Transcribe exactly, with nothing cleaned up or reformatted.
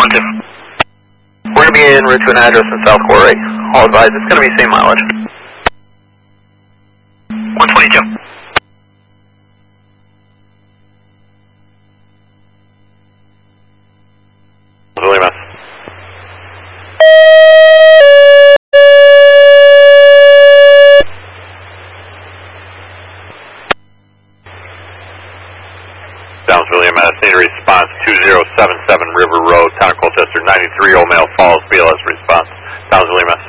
one two. We're going to be en route to an address in South Quarry. All advised, it's going to be same mileage. one twenty-two. William S. Downs William S. Need a response two zero seven seven River Road, Town of Colchester, ninety-three Old Male Falls, B L S response. Downs William S.